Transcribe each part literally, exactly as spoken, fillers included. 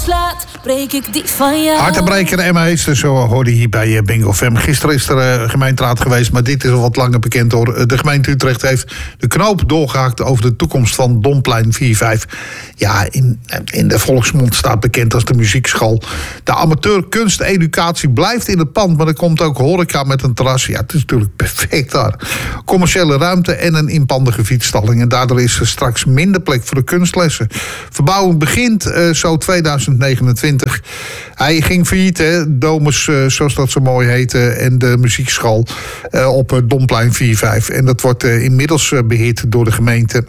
Slaat, breek ik die van jou. Hartenbreker Emma Heester, zo hoorde je hier bij Bingo F M. Gisteren is er uh, gemeenteraad geweest, maar dit is al wat langer bekend hoor. De gemeente Utrecht heeft de knoop doorgehakt over de toekomst van Domplein vier vijf. Ja, in, in de volksmond staat bekend als de muziekschool. De amateurkunsteducatie blijft in het pand, maar er komt ook horeca met een terras. Ja, het is natuurlijk perfect daar. Commerciële ruimte en een inpandige fietsstalling. En daardoor is er straks minder plek voor de kunstlessen. Verbouwing begint uh, zo tweeduizend negenentwintig. Hij ging failliet, hè, Domus, uh, zoals dat zo mooi heette, en de muziekschool uh, op uh, Domplein vier vijf. En dat wordt uh, inmiddels uh, beheerd door de gemeente.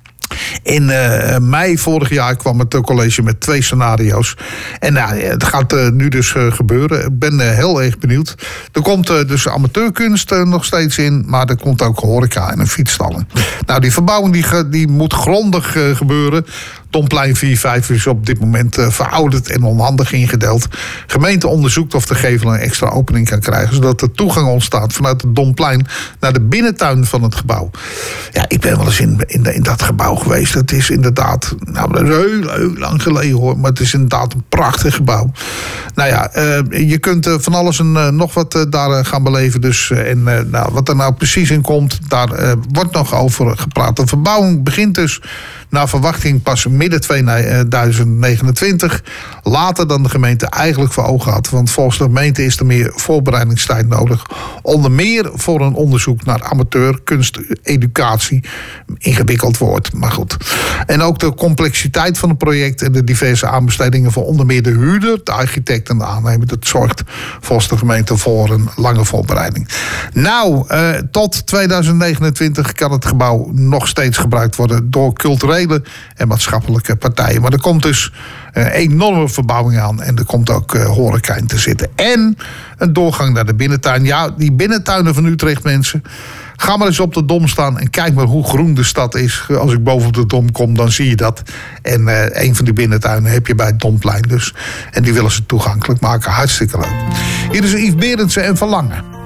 In uh, mei vorig jaar kwam het college met twee scenario's. En nou, het gaat uh, nu dus uh, gebeuren. Ik ben uh, heel erg benieuwd. Er komt uh, dus amateurkunst uh, nog steeds in, maar er komt ook horeca en een fietsstalling. Nou, die verbouwing die, die moet grondig uh, gebeuren. Domplein vier vijf is op dit moment uh, verouderd en onhandig ingedeeld. Gemeente onderzoekt of de gevel een extra opening kan krijgen, zodat er toegang ontstaat vanuit het Domplein naar de binnentuin van het gebouw. Ja, ik ben wel eens in, in, in dat gebouw geweest. Het is inderdaad, nou, dat is heel, heel lang geleden hoor, maar het is inderdaad een prachtig gebouw. Nou ja, uh, je kunt uh, van alles en uh, nog wat uh, daar uh, gaan beleven. Dus, uh, en uh, nou, wat er nou precies in komt, daar uh, wordt nog over gepraat. De verbouwing begint dus naar verwachting pas midden tweeduizend negenentwintig. Later dan de gemeente eigenlijk voor ogen had. Want volgens de gemeente is er meer voorbereidingstijd nodig. Onder meer voor een onderzoek naar amateurkunsteducatie. Ingewikkeld woord, maar goed. En ook de complexiteit van het project en de diverse aanbestedingen voor onder meer de huurder, de architect en de aannemer. Dat zorgt volgens de gemeente voor een lange voorbereiding. Nou, uh, tot tweeduizend negenentwintig kan het gebouw nog steeds gebruikt worden door culturele en maatschappelijke partijen. Maar er komt dus een enorme verbouwing aan en er komt ook uh, horeca in te zitten. En een doorgang naar de binnentuin. Ja, die binnentuinen van Utrecht, mensen. Ga maar eens op de Dom staan en kijk maar hoe groen de stad is. Als ik boven op de Dom kom, dan zie je dat. En uh, een van die binnentuinen heb je bij het Domplein dus. En die willen ze toegankelijk maken. Hartstikke leuk. Hier is Yves Berendsen en Verlangen.